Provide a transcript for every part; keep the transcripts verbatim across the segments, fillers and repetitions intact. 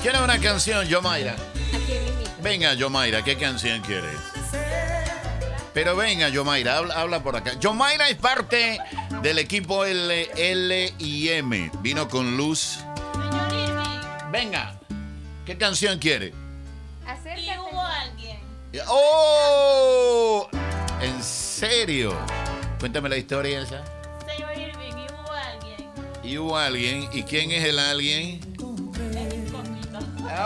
¿Quieres una canción, Yomaira? Aquí mismo. Venga, Yomaira, ¿qué canción quieres? Pero venga, Yomaira, habla, habla por acá. Yomaira es parte del equipo L, L y M. Vino con luz. Señor Irving. Venga, ¿qué canción quiere? Y Acércate. hubo alguien. ¡Oh! ¿En serio? Cuéntame la historia esa. Señor Irving, y hubo alguien. Y hubo alguien. ¿Y quién es el alguien? Es incógnito.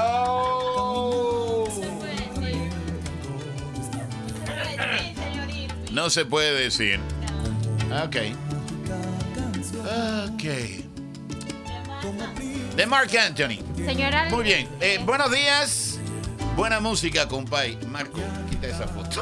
¡Oh! Se puede decir. Se puede decir, señor Irving. No se puede decir. Ok. Ok. De Marc Anthony. Señora. Muy bien. Eh, buenos días. Buena música, compay. Marco, quita esa foto.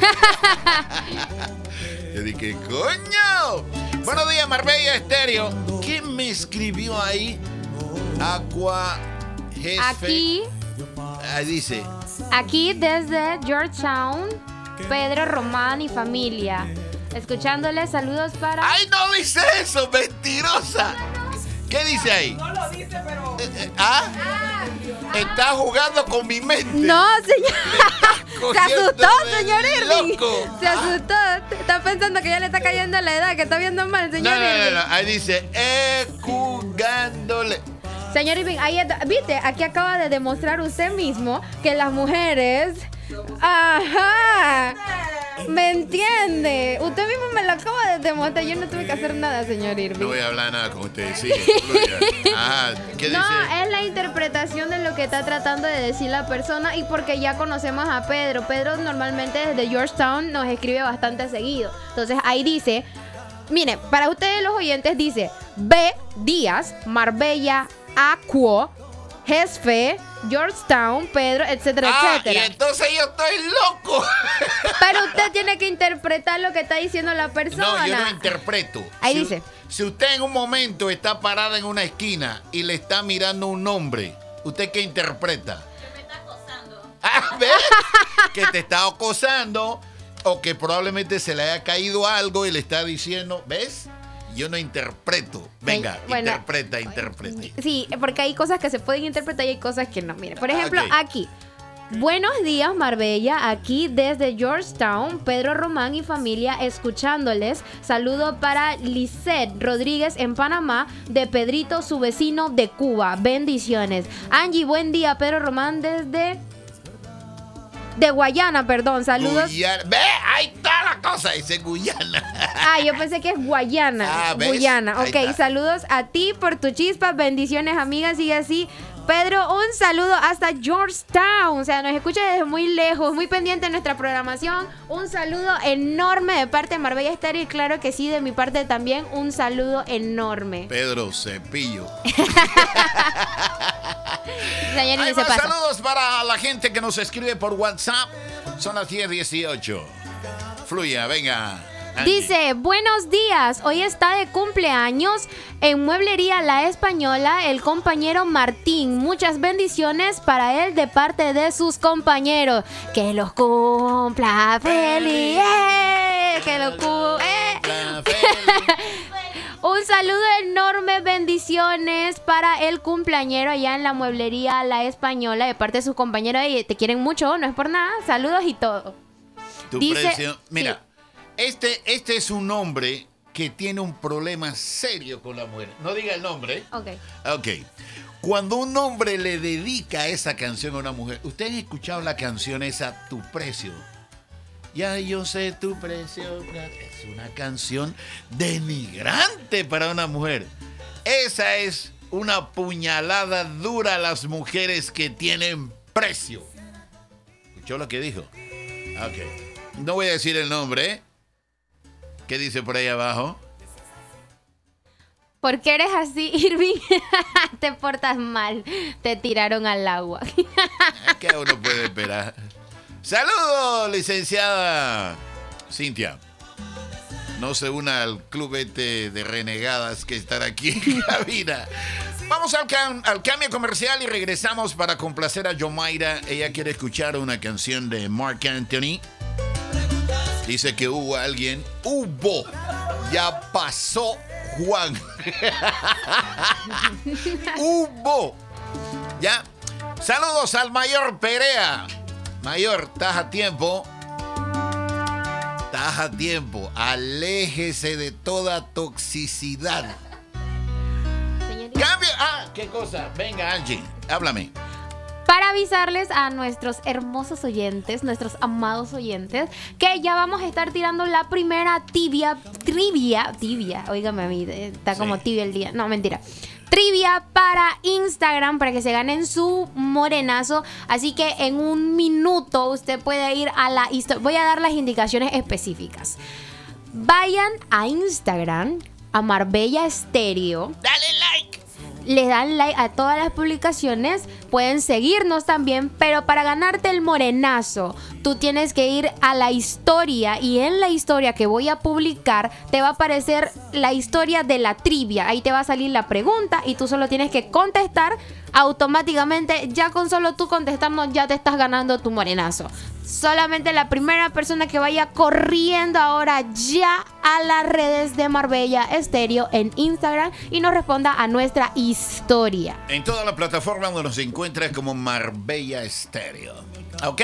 Yo dije, coño. Buenos días, Marbella Estéreo. ¿Quién me escribió ahí? Aqua Jefe. Aquí, Ahí dice. aquí desde Georgetown, Pedro Román y familia. Escuchándole, saludos para... ¡Ay, no dice eso! ¡Mentirosa! ¿Qué dice ahí? No lo dice, pero... Eh, eh, ¿Ah? Está jugando con mi mente. No, señor. Se asustó, Cogiéndome señor Irving. loco. Se asustó. Está pensando que ya le está cayendo la edad, que está viendo mal, No, señor no, no, Irving. no. Ahí dice, eh, jugándole. Señor Irving, ahí está- viste, aquí acaba de demostrar usted mismo que las mujeres... Ajá. ¿Me entiende? Usted mismo me lo acaba de demostrar. Yo no tuve que hacer nada, señor Irving. No voy a hablar nada con usted. Sigue, fluya. Ajá. ¿Qué No, dice? es la interpretación de lo que está tratando de decir la persona y porque ya conocemos a Pedro. Pedro normalmente desde Georgetown nos escribe bastante seguido. Entonces ahí dice, mire, para ustedes los oyentes dice B. Díaz, Marbella, Aquo, Jefe, Georgetown, Pedro, etcétera, Ah, y etcétera. entonces yo estoy loco. Pero usted tiene que interpretar lo que está diciendo la persona. No, yo no interpreto. Ahí Si- dice. Si usted en un momento está parada en una esquina y le está mirando un hombre, ¿usted qué interpreta? Que me está acosando. Ah, ¿ves? Que te está acosando o que probablemente se le haya caído algo y le está diciendo, ¿ves? Yo no interpreto. Venga, Sí, bueno, interpreta, interpreta. Sí, porque hay cosas que se pueden interpretar y hay cosas que no. Mire, por ejemplo, Ok. aquí. Buenos días, Marbella. Aquí desde Georgetown, Pedro Román y familia escuchándoles. Saludo para Lisette Rodríguez en Panamá, de Pedrito, su vecino de Cuba. Bendiciones. Angie, buen día. Pedro Román desde... De Guayana, perdón. Saludos. Guyana. ¿Ve? Ahí está la cosa. Dice Guyana. Ah, yo pensé que es Guayana. Ah, ¿ves? Guyana. Ahí Ok, está. saludos a ti por tu chispa. Bendiciones, amigas. Sigue así. Pedro, un saludo hasta Georgetown. O sea, nos escucha desde muy lejos, muy pendiente de nuestra programación. Un saludo enorme de parte de Marbella Estéreo. Y claro que sí, de mi parte también, un saludo enorme. Pedro Cepillo. Señor, Hay y se más pasa. saludos para la gente que nos escribe por WhatsApp. Son las diez dieciocho. Fluya, venga. Angie. Dice, buenos días, hoy está de cumpleaños en Mueblería La Española el compañero Martín. Muchas bendiciones para él de parte de sus compañeros. Que los cumpla feliz. ¡Eh! Que los cumpla. La feliz. Un saludo enorme, bendiciones para el cumpleañero allá en la Mueblería La Española de parte de sus compañeros. Y te quieren mucho, no es por nada. Saludos y todo. Tu Dice- precio. Mira, sí. este, este es un hombre que tiene un problema serio con la mujer. No diga el nombre. Ok. Ok. Cuando un hombre le dedica esa canción a una mujer, ¿ustedes han escuchado la canción esa, Tu Precio? Ya yo sé tu precio. Es una canción denigrante para una mujer. Esa es una puñalada dura a las mujeres que tienen precio. ¿Escuchó lo que dijo? Ok. No voy a decir el nombre, ¿eh? ¿Qué dice por ahí abajo? ¿Por qué eres así, Irving? Te portas mal. Te tiraron al agua. ¿Qué uno puede esperar? ¡Saludos, licenciada Cintia! No se una al club este de renegadas que están aquí en cabina. Vamos al, cam- al cambio comercial y regresamos para complacer a Yomaira. Ella quiere escuchar una canción de Marc Anthony. Dice que hubo alguien. Hubo. Ya pasó Juan. Hubo. Ya. Saludos al mayor Perea. Mayor, estás a tiempo. Estás a tiempo. Aléjese de toda toxicidad. Señorita. Cambia. Ah, ¿qué cosa? Venga, Angie, háblame. Para avisarles a nuestros hermosos oyentes, nuestros amados oyentes, que ya vamos a estar tirando la primera tibia, trivia, tibia, óigame a mí, está como Sí. tibia el día, no, mentira. Trivia para Instagram para que se ganen su morenazo. Así que en un minuto usted puede ir a la historia. Voy a dar las indicaciones específicas. Vayan a Instagram, a Marbella Estéreo. Dale like. Le dan like a todas las publicaciones. Pueden seguirnos también. Pero para ganarte el morenazo, tú tienes que ir a la historia. Y en la historia que voy a publicar, te va a aparecer la historia de la trivia. Ahí te va a salir la pregunta y tú solo tienes que contestar automáticamente. Ya con solo tú contestando, ya te estás ganando tu morenazo. Solamente la primera persona que vaya corriendo ahora ya a las redes de Marbella Estéreo en Instagram y nos responda a nuestra historia. En toda la plataforma donde nos encuentra como Marbella Estéreo. ¿Ok?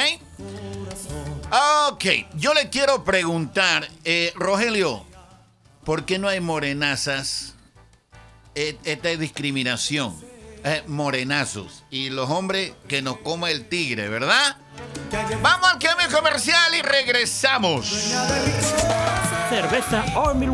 Ok. Yo le quiero preguntar, eh, Rogelio, ¿por qué no hay morenazas? Eh, esta es discriminación. Eh, morenazos. Y los hombres que nos coma el tigre, ¿verdad? Vamos al cambio comercial y regresamos. Cerveza Army